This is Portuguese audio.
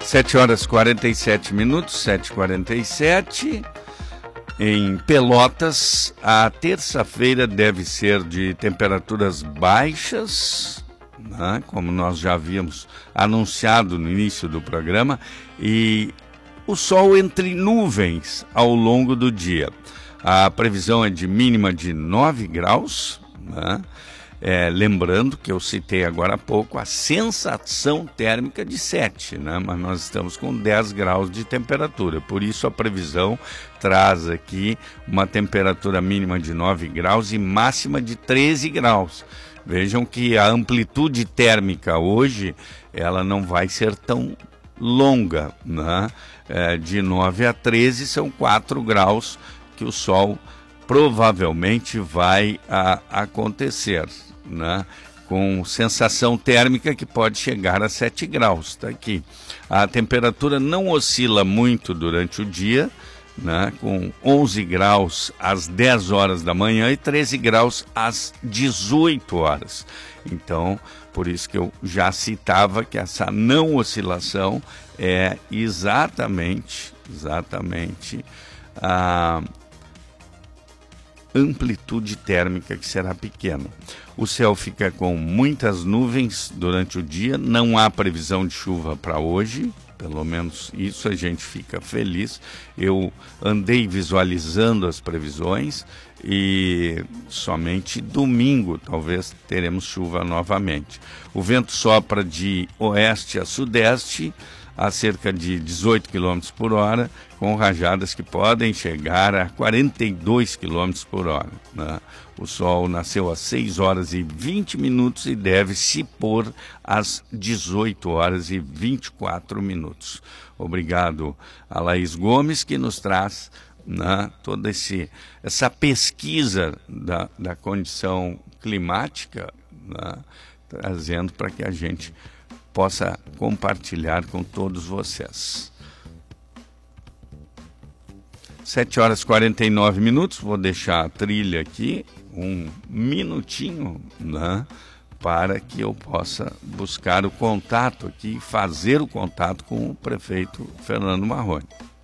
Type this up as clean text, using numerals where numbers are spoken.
7 horas e 47 minutos, 7h47. Em Pelotas, a terça-feira deve ser de temperaturas baixas, né, como nós já havíamos anunciado no início do programa, e o sol entre nuvens ao longo do dia. A previsão é de mínima de 9 graus, né? Lembrando que eu citei agora há pouco a sensação térmica de 7, né? Mas nós estamos com 10 graus de temperatura, por isso a previsão traz aqui uma temperatura mínima de 9 graus e máxima de 13 graus. Vejam que a amplitude térmica hoje ela não vai ser tão longa, né? De 9 a 13 são 4 graus que o sol provavelmente vai acontecer, né? Com sensação térmica que pode chegar a 7 graus. Está aqui. A temperatura não oscila muito durante o dia, né? Com 11 graus às 10 horas da manhã e 13 graus às 18 horas. Então, por isso que eu já citava que essa não oscilação é exatamente a amplitude térmica que será pequena. O céu fica com muitas nuvens durante o dia, não há previsão de chuva para hoje, pelo menos isso a gente fica feliz. Eu andei visualizando as previsões e somente domingo talvez teremos chuva novamente. O vento sopra de oeste a sudeste a cerca de 18 km por hora, com rajadas que podem chegar a 42 km por hora. Né? O sol nasceu às 6 horas e 20 minutos e deve se pôr às 18 horas e 24 minutos. Obrigado a Laís Gomes, que nos traz, né, toda essa pesquisa da condição climática, né, trazendo para que a gente possa compartilhar com todos vocês. 7 horas e 49 minutos, vou deixar a trilha aqui, um minutinho, né, para que eu possa buscar o contato aqui, fazer o contato com o prefeito Fernando Marrone.